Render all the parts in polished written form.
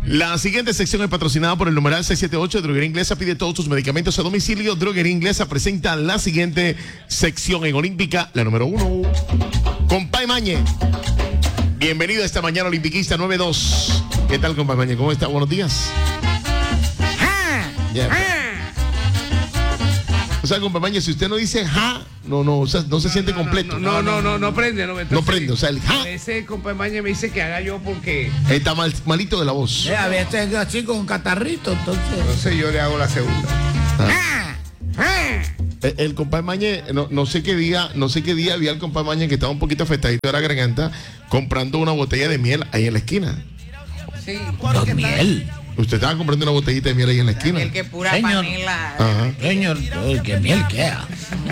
La siguiente sección es patrocinada por el numeral 678 de Droguería Inglesa. Pide todos tus medicamentos a domicilio. Droguería Inglesa presenta la siguiente sección en Olímpica, la número 1. Compay Mañe. Bienvenido a esta mañana olimpiquista 9-2. ¿Qué tal, Compay Mañe? ¿Cómo está? Buenos días. O sea, Compay Mañe, si usted no dice ja, o sea, no se siente completo. No prende. No prende, o sea, el ja. Ese Compay Mañe me dice que haga yo porque... Está malito de la voz. A veces así con un catarrito, entonces. Entonces yo le hago la segunda. El Compay Mañe, no sé qué día había el Compay Mañe que estaba un poquito afectadito de la garganta comprando una botella de miel ahí en la esquina. Sí. ¿Con miel? Usted estaba comprando una botellita de miel ahí en la esquina. El que pura Señor. panela. Ajá. Señor, ¿qué miel queda?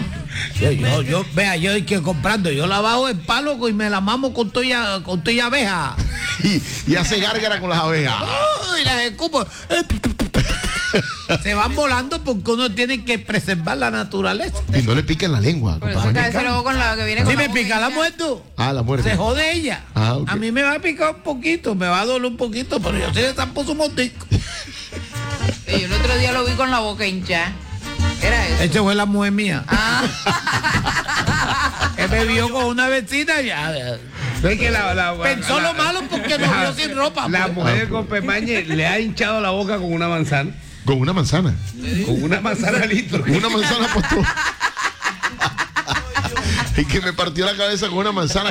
Yo hay que comprando, yo la bajo en palo y me la mamo con toda abeja. Y hace gárgara con las abejas. Y las escupo. Se van volando porque uno tiene que preservar la naturaleza. Y no le piquen la lengua, Por Compay eso Mañe. que luego con la que viene con Si la me pica la boquilla. muerto. La muerte. Se jode ella. Ok. A mí me va a picar un poquito, me va a doler un poquito, pero yo soy de San Pozo Montico. Yo el otro día lo vi con la boca hinchada. Era eso. Esa fue la mujer mía. Ah, Que me vio con una vecina y ya. No es que Pensó lo malo porque nos vio sin ropa. La pues. mujer de Compay Mañe le ha hinchado la boca con una manzana. Con una manzana. Con una manzana litro. Una manzana apostó. Y que me partió la cabeza con una manzana.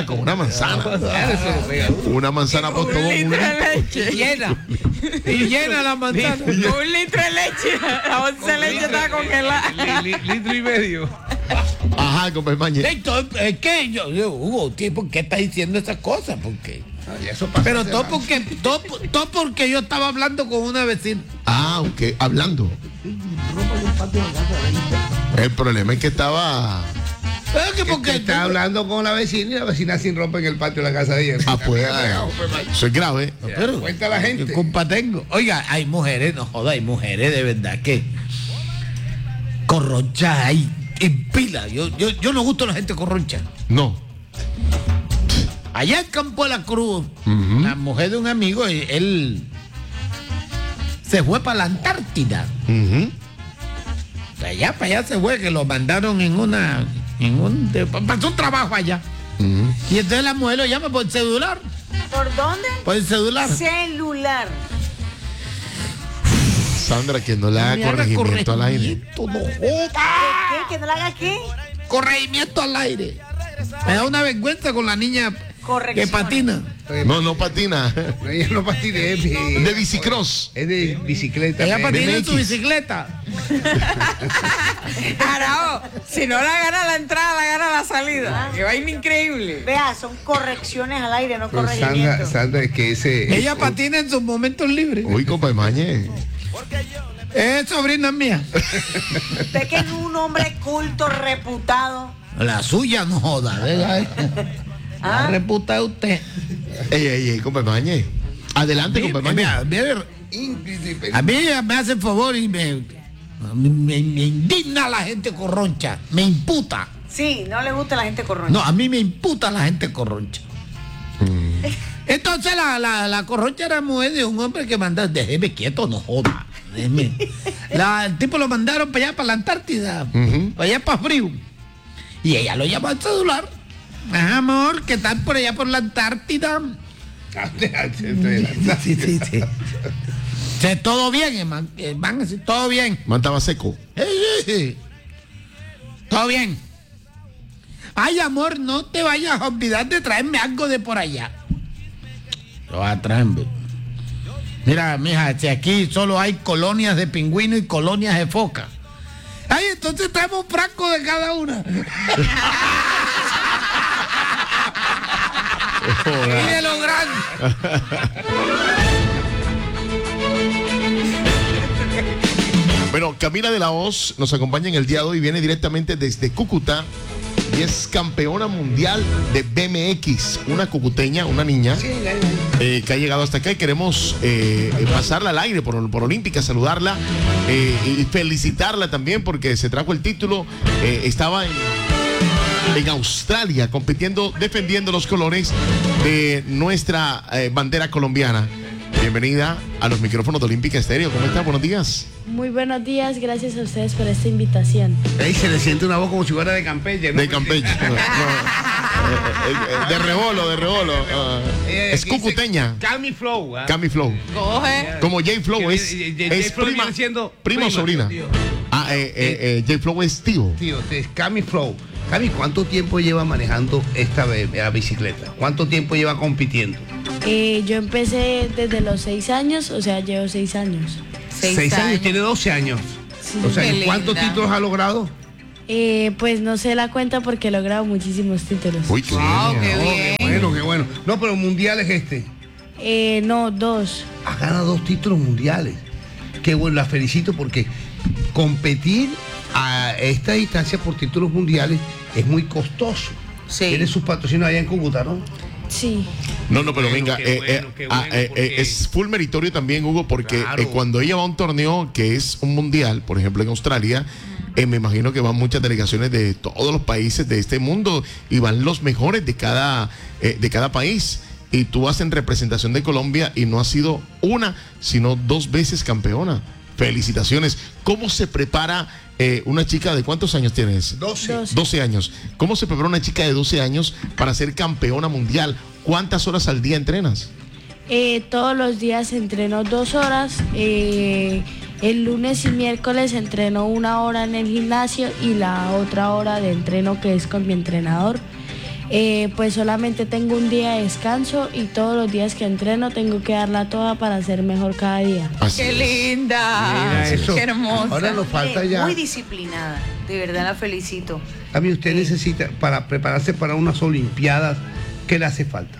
Una manzana apostó. un litro de leche. Y llena la manzana. Un litro de leche. La bolsa de leche estaba congelada. Litro y medio. Ajá, Compay Mañe. Entonces, es que yo Hugo, tío, ¿por qué está diciendo esas cosas? Porque Y eso pasa pero hace todo rato. porque yo estaba hablando con una vecina. Ok, hablando. El problema es que estaba... Pero que Que porque está hablando con la vecina y la vecina sin ropa en el patio de la casa de ella. Eso es grave. pero Cuenta la gente. ¿qué culpa tengo? Oiga, hay mujeres, no joda, hay mujeres de verdad que corronchas ahí en pila. Yo no gusto a la gente corroncha. No. Allá en Campo de la Cruz, la mujer de un amigo, él se fue para la Antártida. De allá para allá se fue, que lo mandaron pasó un trabajo allá. Y entonces la mujer lo llama por celular. ¿Por dónde? Por el celular. Celular. Sandra, que no le haga corregimiento al aire. No joda. ¿Qué? ¿Que no le haga qué? Corregimiento al aire. Me da una vergüenza con la niña que Correcciones. patina. No patina. Ella no patina, es De bicicross. Es de bicicleta. Ella patina en BMX. su bicicleta. Arao, si no la gana la entrada, la gana la salida. Que vaina increíble. Vea, son correcciones al aire, no Pero corregimiento. Sandra, es que ese... Ella patina en sus momentos libres. Uy, Compay Mañe. Es sobrina mía. Usted que es un hombre culto, reputado. La suya no joda. ¿Verdad? La reputa usted. Ey, Compay Mañe. Adelante, Compay Mañe. Mira, a mí me hace el favor y me indigna la gente corroncha. Me imputa. Sí, no le gusta la gente corroncha. No, a mí me imputa la gente corroncha. Entonces la corroncha era mujer de un hombre que mandaba, déjeme quieto, no joda. El tipo lo mandaron para allá, para la Antártida, para allá para frío. Y ella lo llamó al celular. Amor, ¿qué tal por allá por la Antártida? Sí. Sí, todo bien, hermano. Todo bien. Mantaba seco. Sí. Todo bien. Ay, amor, no te vayas a olvidar de traerme algo de por allá. Lo va a traerme. Mira, mija, si aquí solo hay colonias de pingüino y colonias de foca. Ay, entonces traemos un frasco de cada una. Y de lo grande. Bueno, Camila de la Hoz nos acompaña en el día de hoy, viene directamente desde Cúcuta y es campeona mundial de BMX, una cucuteña, una niña que ha llegado hasta acá y queremos pasarla al aire por Olímpica, saludarla y felicitarla también porque se trajo el título, estaba en Australia compitiendo, defendiendo los colores de nuestra bandera colombiana. Bienvenida a los micrófonos de Olímpica Estéreo. ¿Cómo está? Buenos días. Muy buenos días, gracias a ustedes por esta invitación. Ey, se le siente una voz como si fuera de Campeche, ¿no? De Campeche. De rebolo. Es cucuteña. Cami Flow. Cami Flow. Coge. Como J Flow es Flow prima, viene siendo prima o sobrina. tío. J Flow es tío. Tío, es Cami Flow. Cami, ¿cuánto tiempo lleva manejando la bicicleta? ¿Cuánto tiempo lleva compitiendo? Yo empecé desde los 6 años, o sea, llevo 6 años. 6 años, tiene 12 años. Sí. O sea, Qué ¿cuántos linda. títulos ha logrado? Pues no sé la cuenta porque he logrado muchísimos títulos. Uy, qué Wow, bien. qué bien. Qué bueno. No, pero mundial es este. No, 2. Ha ganado 2 títulos mundiales. Qué bueno, la felicito porque competir a esta distancia por títulos mundiales es muy costoso. Sí. Tiene sus patrocinios allá en Cúcuta, ¿no? Sí. No, pero Bueno, venga, qué bueno, porque- es full meritorio también, Hugo, porque Claro. cuando ella va a un torneo que es un mundial, por ejemplo en Australia, me imagino que van muchas delegaciones de todos los países de este mundo y van los mejores de cada país. Y tú vas en representación de Colombia y no has sido una, sino 2 veces campeona. Felicitaciones. ¿Cómo se prepara una chica de cuántos años tienes? 12. 12 años. ¿Cómo se prepara una chica de 12 años para ser campeona mundial? ¿Cuántas horas al día entrenas? Todos los días entreno 2 horas. El lunes y miércoles entreno 1 hora en el gimnasio y la otra hora de entreno que es con mi entrenador. Pues solamente tengo un día de descanso y todos los días que entreno tengo que darla toda para ser mejor cada día. Así Qué es. linda. Mira eso. Qué hermosa. Ahora nos falta ya. Muy disciplinada, de verdad la felicito. A mí usted necesita, para prepararse para unas Olimpiadas, ¿qué le hace falta?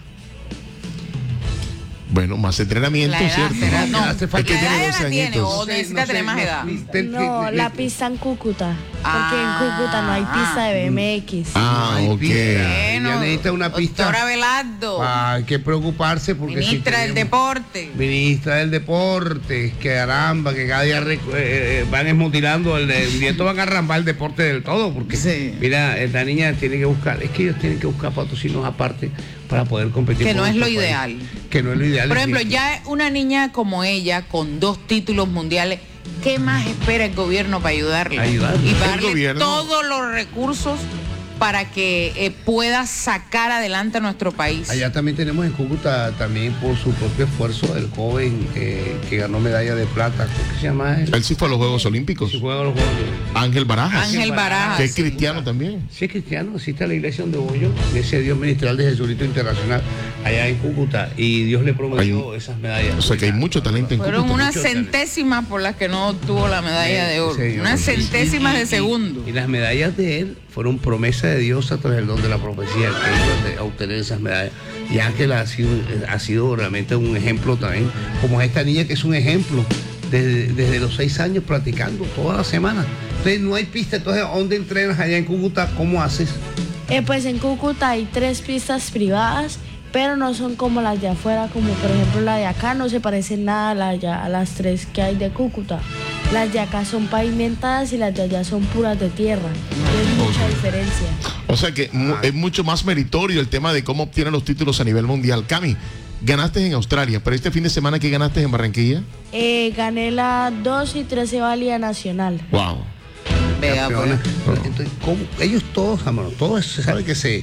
Bueno, más entrenamiento, La edad ¿cierto? será, no. hace Es que La tiene edad ya 12 la tiene añitos. o necesita tener más edad. No, la pista en Cúcuta, porque en Cúcuta no hay pista de BMX. Ah, Ay, ok. pista. Bueno, Ya necesita una pista. Doctora Velardo, Hay que preocuparse porque ministra del tenemos- deporte. Ministra del deporte, que caramba, que cada día van esmutilando, el nieto van a arrambar el deporte del todo, porque Sí. mira, esta niña tiene que buscar, es que ellos tienen que buscar patrocinios aparte para poder competir. Que con no es lo nuestro país. ideal. Que no es lo ideal. Por ejemplo, definitivamente. ya una niña como ella, con 2 títulos mundiales, ¿qué más espera el gobierno para ayudarle? Ayudarle. Y El para darle gobierno- todos los recursos para que pueda sacar adelante a nuestro país. Allá también tenemos en Cúcuta, también por su propio esfuerzo, el joven que ganó medalla de plata, ¿cómo que se llama él? Él sí fue a los Juegos Olímpicos. Si juega a los Juegos. Ángel Barajas. Ángel Barajas. Que es sí. cristiano también. Sí, es cristiano, asiste a la iglesia donde voy yo, ese Dios ministerial de Jesucristo Internacional, allá en Cúcuta, y Dios le prometió esas medallas. O sea que hay mucho talento en Fueron Cúcuta. unas mucho talento. centésimas por las que no obtuvo la medalla de oro. Sí, Unas sí, centésimas y- de y- segundo. Y las medallas de él fueron promesa de Dios a través del don de la profecía que iba a obtener esas medallas. Y Ángel ha sido realmente un ejemplo también, como esta niña que es un ejemplo, desde los 6 años practicando toda la semana. Entonces no hay pista, entonces ¿dónde entrenas allá en Cúcuta? ¿Cómo haces? Pues en Cúcuta hay 3 pistas privadas, pero no son como las de afuera, como por ejemplo la de acá no se parecen nada a las 3 que hay de Cúcuta. Las de acá son pavimentadas y las de allá son puras de tierra. Y es mucha diferencia. O sea que es mucho más meritorio el tema de cómo obtienen los títulos a nivel mundial. Cami, ganaste en Australia, pero este fin de semana, ¿qué ganaste en Barranquilla? Gané la 2 y 13 válida nacional. Wow. Vea, Campeona. pues. Entonces, ¿cómo? Ellos todos, hermano, todos se sabe que se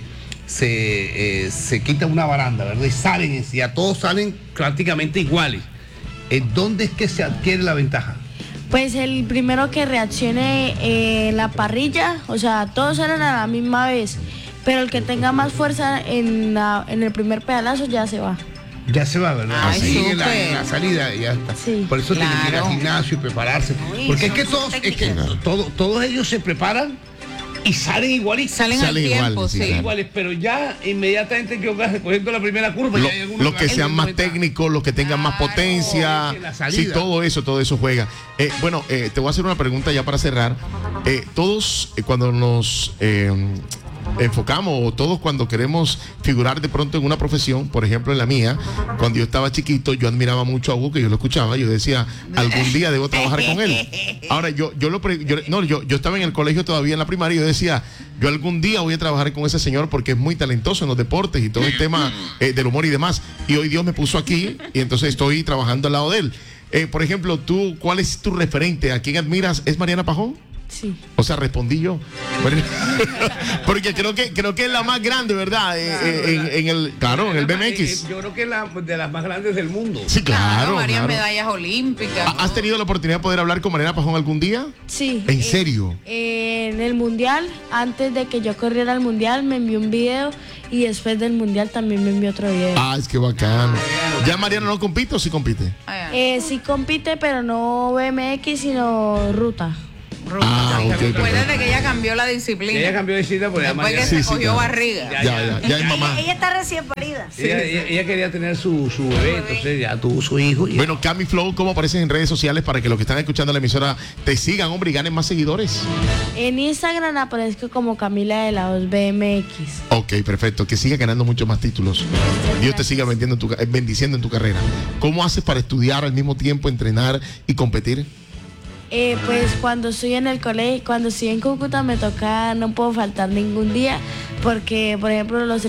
quitan una baranda, ¿verdad? Y salen, ya todos salen prácticamente iguales. ¿Dónde es que se adquiere la ventaja? Pues el primero que reaccione en la parrilla, o sea, todos salen a la misma vez, pero el que tenga más fuerza en el primer pedalazo ya se va. Ya se va, ¿verdad? Ay, Así en súper. en la salida ya está. Sí. Por eso tienen que ir al Claro. gimnasio y prepararse. Uy, Porque es son que técnicas. todos ellos se preparan y salen igualitos. Salen al Salen igual, tiempo, sí, sí. claro. Iguales, pero ya inmediatamente que vas cogiendo la primera curva, ya hay algunos Los que sean más técnicos. técnicos, los que tengan más Claro, potencia. es que la salida. Sí, todo eso juega. Bueno, te voy a hacer una pregunta ya para cerrar. Todos, cuando nos enfocamos, o todos cuando queremos figurar de pronto en una profesión, por ejemplo en la mía, cuando yo estaba chiquito, yo admiraba mucho a Hugo, que yo lo escuchaba, yo decía, algún día debo trabajar con él. Ahora yo estaba en el colegio todavía en la primaria y yo decía, yo algún día voy a trabajar con ese señor porque es muy talentoso en los deportes y todo el tema del humor y demás. Y hoy Dios me puso aquí y entonces estoy trabajando al lado de él. Por ejemplo, tú, ¿cuál es tu referente? ¿A quién admiras? ¿Es Mariana Pajón? Sí. O sea, respondí yo. Porque creo que es la más grande, ¿verdad? En el BMX. Yo creo que es de las más grandes del mundo. Sí, claro. Varias claro. medallas olímpicas. ¿Has tenido la oportunidad de poder hablar con Mariana Pajón algún día? Sí. ¿En serio? En el mundial, antes de que yo corriera al mundial, me envió un video y después del mundial también me envió otro video. Ah, es que bacano. ¿Ya Mariana no compite o sí compite? Sí compite, pero no BMX, sino ruta. Ah, ok, Recuerden perfecto. que ella cambió la disciplina. Ella cambió de disciplina porque Después que Sí, se sí, cogió claro. barriga. Ya es mamá. Ella está recién parida. ella quería tener su bebé, entonces ya tuvo su hijo. Y Bueno, Cami Flow, ¿cómo apareces en redes sociales para que los que están escuchando la emisora te sigan, hombre, y ganen más seguidores? En Instagram aparezco como Camila de la Voz BMX. Ok, perfecto. Que siga ganando muchos más títulos. Dios te siga bendiciendo en tu carrera. ¿Cómo haces para estudiar al mismo tiempo, entrenar y competir? Pues cuando estoy en el colegio, cuando estoy en Cúcuta me toca, no puedo faltar ningún día, porque por ejemplo los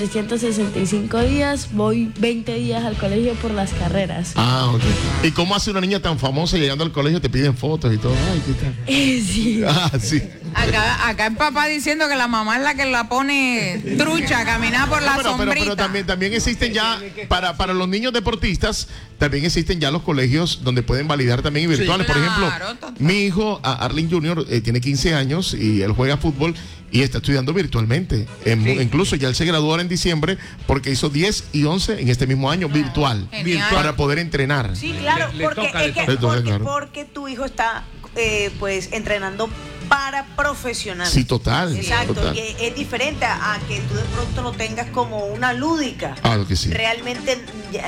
365 días voy 20 días al colegio por las carreras. Ah, ok. ¿Y cómo hace una niña tan famosa llegando al colegio te piden fotos y todo? Ay, ¿qué tal? Sí. Ah, sí. Acá el papá diciendo que la mamá es la que la pone trucha a caminar por la sombrita. Pero también existen ya, para los niños deportistas, también existen ya los colegios donde pueden validar también y virtuales. Por ejemplo, total. mi hijo, Arlene Jr., tiene 15 años y él juega fútbol y está estudiando virtualmente. Incluso ya él se graduó en diciembre porque hizo 10 y 11 en este mismo año virtual, Genial. para poder entrenar. Sí, claro, Le porque, toca, es que- le toca, porque, claro. porque tu hijo está pues entrenando para profesionales. Sí, total. Exacto, total. y es diferente a que tú de pronto lo tengas como una lúdica. Claro que sí. Realmente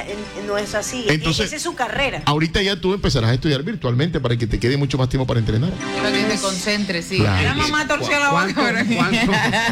no es así. Entonces, esa es su carrera. Ahorita ya tú empezarás a estudiar virtualmente para que te quede mucho más tiempo para entrenar. Para que te concentres, sí. Claro. La mamá torció la boca. ¿Cuánto?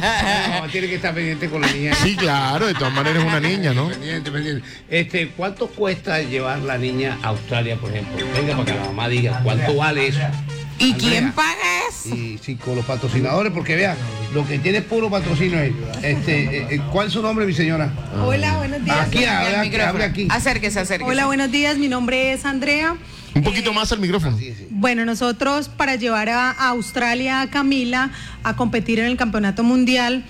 La mamá tiene que estar pendiente con la niña. Sí, claro, de todas maneras es una niña, ¿no? Pendiente. ¿Cuánto cuesta llevar la niña a Australia, por ejemplo? Venga, para que la mamá diga cuánto vale eso. ¿Y Andrea. quién paga eso? Y sí, con los patrocinadores, porque vea, lo que tiene es puro patrocinio ahí. ¿Cuál es su nombre, mi señora? Hola, buenos días. Aquí, El hable micrófono. aquí. Acérquese. Hola, buenos días. Mi nombre es Andrea. Un poquito más al micrófono. Bueno, nosotros para llevar a Australia a Camila a competir en el campeonato mundial,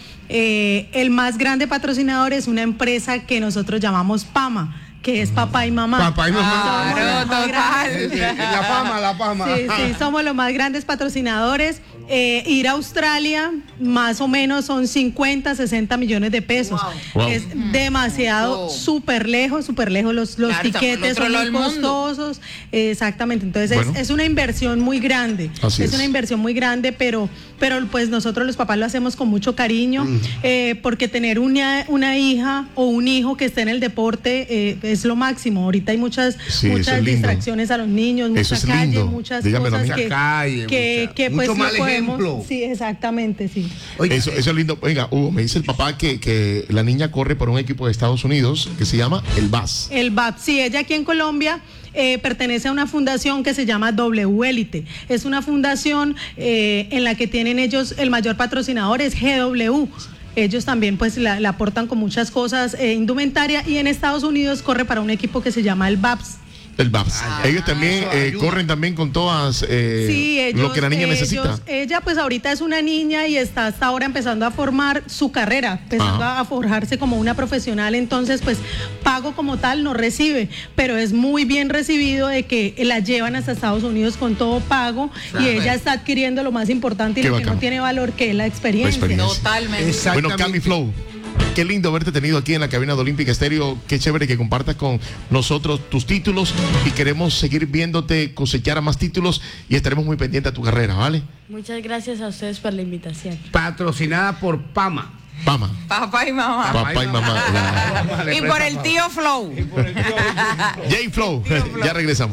el más grande patrocinador es una empresa que nosotros llamamos PAMA, que es papá y mamá. Papá y mamá. Somos Claro, los más grandes. total. La fama. Sí, somos los más grandes patrocinadores. Ir a Australia más o menos son 50, 60 millones de pesos. Wow. Es demasiado, Oh. súper lejos los Claro, tiquetes estamos son al muy otro lado del mundo. costosos. Exactamente, entonces Bueno. es una inversión muy grande. Así es. Una inversión muy grande, pero pues nosotros los papás lo hacemos con mucho cariño, porque tener una hija o un hijo que esté en el deporte es lo máximo. Ahorita hay muchas, Sí, eso es muchas lindo. distracciones a los niños, Eso mucha es calle, lindo. muchas Dígamelo a cosas mí. que, Mucha calle, que pues mucho no mal podemos. ejemplo. Sí, exactamente, sí. Oye, Eso es lindo. Oiga, Hugo, me dice el papá que la niña corre por un equipo de Estados Unidos que se llama el BAS. El BAP, sí, ella aquí en Colombia pertenece a una fundación que se llama W Elite. Es una fundación en la que tienen ellos, el mayor patrocinador es GW. Ellos también pues la aportan con muchas cosas, indumentaria, y en Estados Unidos corre para un equipo que se llama el BAPS. El BAS. Ellos también eso ayuda. corren también con todas Sí, lo que la niña necesita. Ella pues ahorita es una niña y está hasta ahora empezando a formar su carrera, empezando Ajá. a forjarse como una profesional, entonces pues pago como tal no recibe, pero es muy bien recibido de que la llevan hasta Estados Unidos con todo pago y ella está adquiriendo lo más importante y Qué lo que bacano. no tiene valor, que es la experiencia. Totalmente. Bueno, Cami Flow, qué lindo haberte tenido aquí en la cabina de Olímpica Estéreo. Qué chévere que compartas con nosotros tus títulos y queremos seguir viéndote cosechar a más títulos y estaremos muy pendientes a tu carrera, ¿vale? Muchas gracias a ustedes por la invitación. patrocinada por PAMA. Vamos. Papá y mamá. Papá y mamá. Y por el tío Flow. J Flow. Ya regresamos.